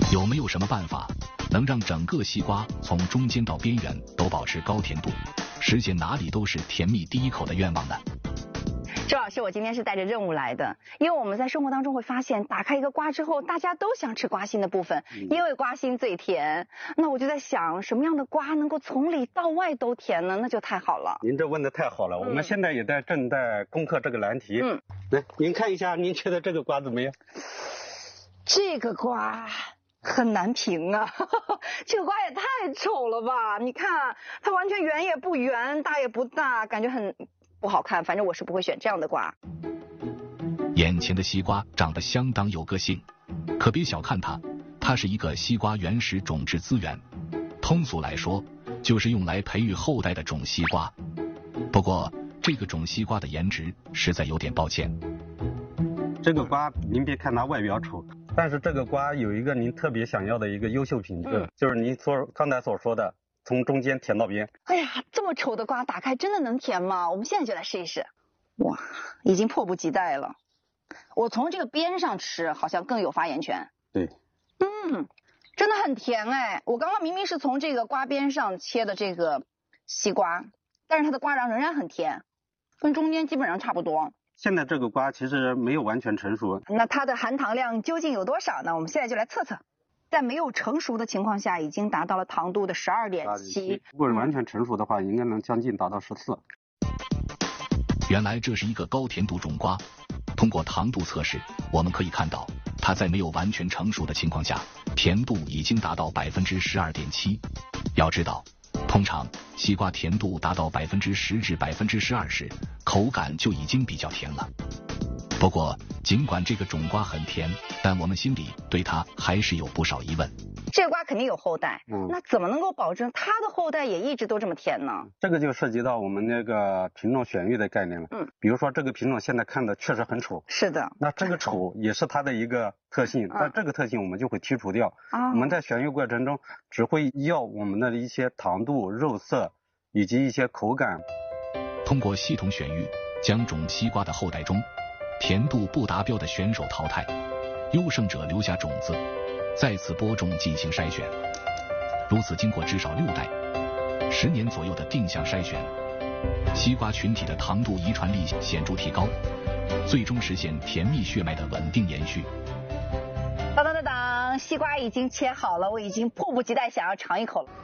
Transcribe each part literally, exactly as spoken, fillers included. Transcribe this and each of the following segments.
有没有什么办法能让整个西瓜从中间到边缘都保持高甜度，实现哪里都是甜蜜第一口的愿望呢？ 周老师，我今天是带着任务来的，因为我们在生活当中会发现，打开一个瓜之后，大家都想吃瓜心的部分，因为瓜心最甜。那我就在想，什么样的瓜能够从里到外都甜呢？那就太好了。 您这问的太好了，嗯、我们现在也在正在攻克这个难题。 嗯， 来，您看一下，您觉得这个瓜怎么样？ 这个瓜很难评啊，这个瓜也太丑了吧！你看，它完全圆也不圆，大也不大，感觉很不好看。反正我是不会选这样的瓜。 眼前的西瓜长得相当有个性，可别小看它，它是一个西瓜原始种质资源，通俗来说就是用来培育后代的种西瓜。不过这个种西瓜的颜值实在有点抱歉。 这个瓜您别看它外表丑，但是这个瓜有一个您特别想要的一个优秀品质，嗯、就是您所刚才所说的从中间甜到边。 哎呀，这么丑的瓜打开真的能甜吗？我们现在就来试一试。哇，已经迫不及待了。我从这个边上吃好像更有发言权。 对， 嗯，真的很甜哎！我刚刚明明是从这个瓜边上切的这个西瓜，但是它的瓜瓤仍然很甜，跟中间基本上差不多。 现在这个瓜其实没有完全成熟， 那它的含糖量究竟有多少呢？我们现在就来测测。在没有成熟的情况下，已经达到了糖度的十二点七。 如果是完全成熟的话，应该能将近达到十四。 原来这是一个高甜度种瓜。通过糖度测试，我们可以看到，它在没有完全成熟的情况下，甜度已经达到百分之十二点七。要知道，通常西瓜甜度达到百分之十至百分之十二时，口感就已经比较甜了。不过，尽管这个种瓜很甜，但我们心里对它还是有不少疑问。 这个瓜肯定有后代， 嗯， 那怎么能够保证它的后代也一直都这么甜呢？ 这个就涉及到我们那个品种选育的概念了。 嗯， 比如说这个品种现在看的确实很丑， 是的， 那这个丑也是它的一个特性， 嗯、 但这个特性我们就会剔除掉。 啊， 我们在选育过程中只会要我们的一些糖度、肉色以及一些口感。 通过系统选育，将种西瓜的后代中甜度不达标的选手淘汰，优胜者留下种子，再次播种进行筛选。如此经过至少六代、十年左右的定向筛选，西瓜群体的糖度遗传力显著提高，最终实现甜蜜血脉的稳定延续。 当当当当，西瓜已经切好了，我已经迫不及待想要尝一口了。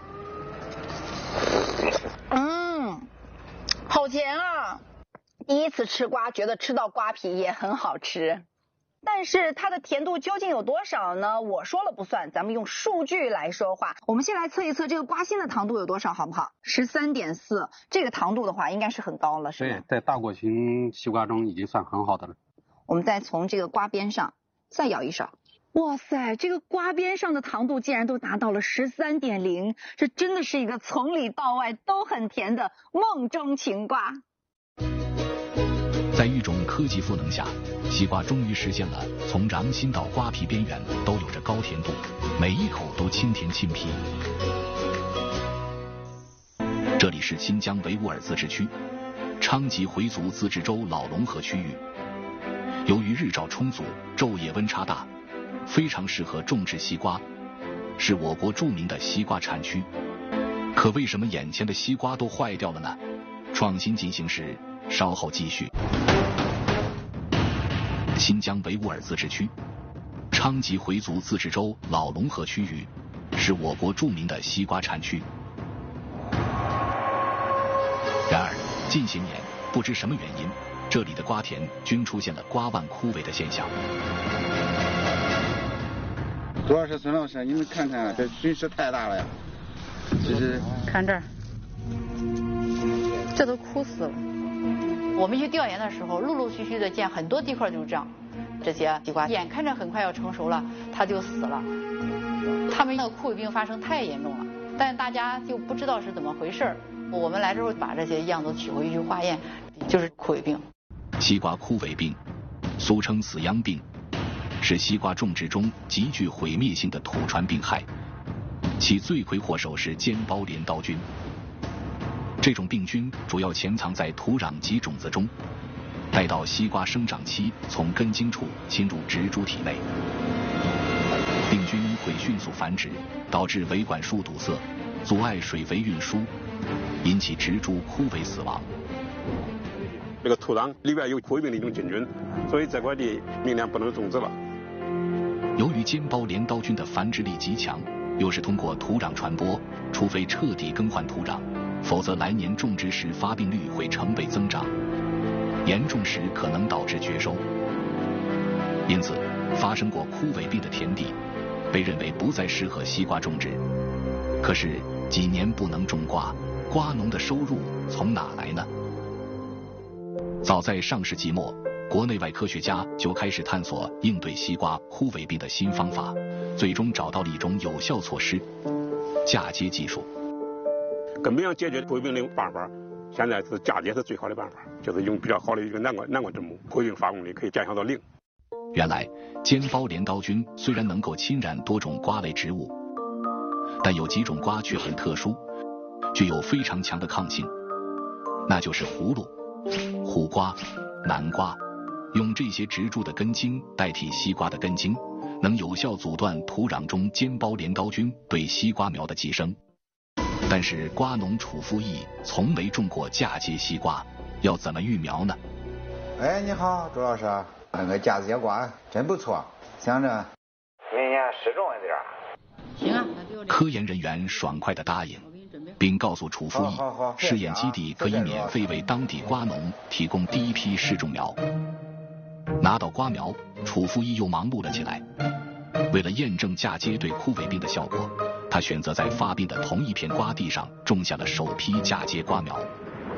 嗯，好甜啊！第一次吃瓜，觉得吃到瓜皮也很好吃。但是它的甜度究竟有多少呢？我说了不算，咱们用数据来说话。我们先来测一测这个瓜心的糖度有多少，好不好？ 十三点四， 这个糖度的话应该是很高了，是吗？ 对，在大果型西瓜中已经算很好的了。 我们再从这个瓜边上再舀一勺。哇塞，这个瓜边上的糖度竟然都达到了 十三点零， 这真的是一个从里到外都很甜的梦中情瓜。 在一种科技赋能下，西瓜终于实现了从瓤心到瓜皮边缘都有着高甜度，每一口都清甜沁皮。这里是新疆维吾尔自治区昌吉回族自治州老龙河区域，由于日照充足，昼夜温差大，非常适合种植西瓜，是我国著名的西瓜产区。可为什么眼前的西瓜都坏掉了呢？创新进行时，稍后继续。新疆维吾尔自治区昌吉回族自治州老龙河区域是我国著名的西瓜产区。然而近些年不知什么原因，这里的瓜田均出现了瓜蔓枯萎的现象。 主要是孙老师，你们看看这损失太大了呀！就是看这儿，这都枯死了。我们去调研的时候，陆陆续续的见很多地块就是这样，这些西瓜眼看着很快要成熟了，它就死了。他们那个枯萎病发生太严重了，但大家就不知道是怎么回事。我们来之后把这些样子取回去化验，就是枯萎病。 西瓜枯萎病，俗称死秧病，是西瓜种植中极具毁灭性的土传病害，其罪魁祸首是尖包镰刀菌。这种病菌主要潜藏在土壤及种子中，待到西瓜生长期，从根茎处侵入植株体内。病菌会迅速繁殖，导致维管束堵塞，阻碍水肥运输，引起植株枯萎死亡。 这个土壤里边有灰病的一种菌菌，所以这块地明年不能种植了。 由于尖苞镰刀菌的繁殖力极强，又是通过土壤传播，除非彻底更换土壤，否则来年种植时发病率会成倍增长，严重时可能导致绝收。因此，发生过枯萎病的田地被认为不再适合西瓜种植。可是几年不能种瓜，瓜农的收入从哪来呢？早在上世纪末，国内外科学家就开始探索应对西瓜枯萎病的新方法，最终找到了一种有效措施——嫁接技术。 根本上解决枯萎病的办法，现在是嫁接是最好的办法，就是用比较好的一个南瓜南瓜砧木，枯萎病发病率可以减小到零。 原来尖苞镰刀菌虽然能够侵染多种瓜类植物，但有几种瓜却很特殊，具有非常强的抗性，那就是葫芦、苦瓜、南瓜。用这些植株的根茎代替西瓜的根茎，能有效阻断土壤中尖苞镰刀菌对西瓜苗的寄生。但是瓜农楚富义从没种过嫁接西瓜，要怎么育苗呢？ 哎，你好，周老师，那个嫁接瓜真不错，想着明年试种一点。 行啊，那就科研人员爽快地答应，并告诉楚富义，试验基地可以免费为当地瓜农提供第一批试种苗。拿到瓜苗，楚富义又忙碌了起来。为了验证嫁接对枯萎病的效果，他选择在发病的同一片瓜地上种下了首批嫁接瓜苗。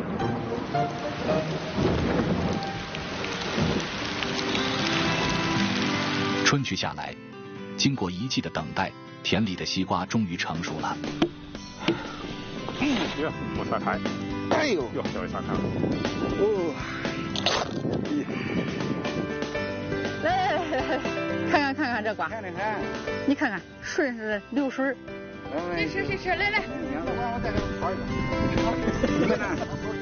春去下来，经过一季的等待，田里的西瓜终于成熟了。 哟，我撒开！ 哎呦， 哟，小一撒开！ 哦， 来来来来，看看看看这瓜， 看看看， 你看看顺着流水。 谁吃谁吃，来来。我再给你炒一个。你看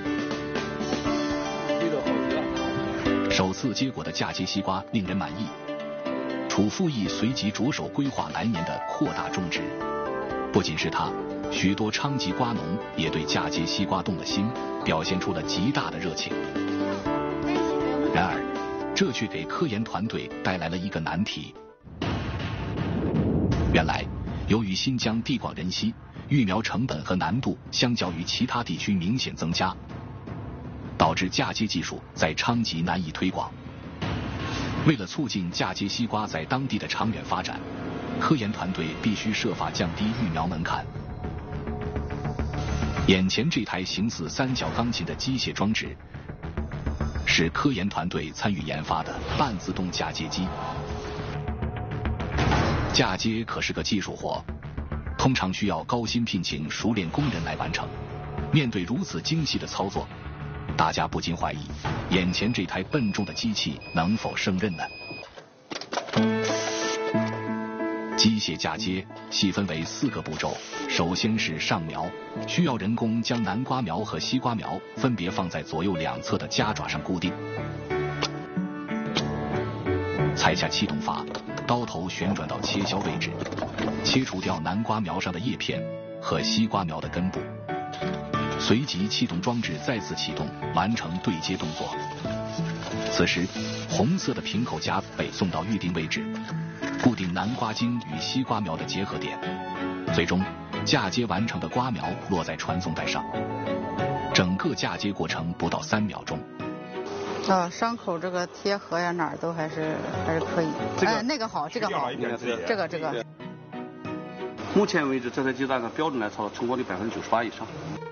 看。 首次结果的嫁接西瓜令人满意，楚富义随即着手规划来年的扩大种植。不仅是他，许多昌吉瓜农也对嫁接西瓜动了心，表现出了极大的热情。然而，这却给科研团队带来了一个难题。原来，由于新疆地广人稀，育苗成本和难度相较于其他地区明显增加，导致嫁接技术在昌吉难以推广。为了促进嫁接西瓜在当地的长远发展，科研团队必须设法降低育苗门槛。眼前这台形似三角钢琴的机械装置，是科研团队参与研发的半自动嫁接机。嫁接可是个技术活，通常需要高薪聘请熟练工人来完成。面对如此精细的操作，大家不禁怀疑，眼前这台笨重的机器能否胜任呢？机械嫁接细分为四个步骤，首先是上苗，需要人工将南瓜苗和西瓜苗分别放在左右两侧的夹爪上固定。踩下气动阀，刀头旋转到切削位置，切除掉南瓜苗上的叶片和西瓜苗的根部。随即气动装置再次启动，完成对接动作。此时，红色的平口夹被送到预定位置，固定南瓜茎与西瓜苗的结合点。最终，嫁接完成的瓜苗落在传送带上。整个嫁接过程不到三秒钟。 啊，伤口这个贴合呀，哪儿都还是还是可以。 这个、 哎，那个好，这个好，这个这个。 目前为止，这台机按照标准来操作，成活率百分之九十八以上。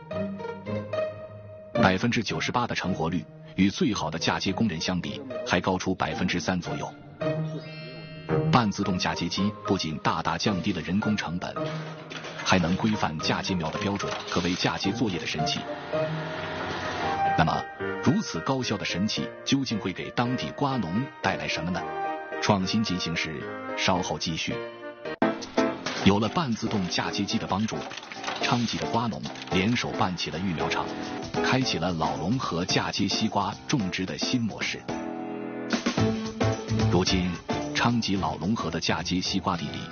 百分之九十八的成活率，与最好的嫁接工人相比，还高出百分之三左右。半自动嫁接机不仅大大降低了人工成本，还能规范嫁接苗的标准，可谓嫁接作业的神器。那么，如此高效的神器究竟会给当地瓜农带来什么呢？创新进行时，稍后继续。有了半自动嫁接机的帮助，昌吉的瓜农联手办起了育苗场，开启了老龙河嫁接西瓜种植的新模式。如今，昌吉老龙河的嫁接西瓜地里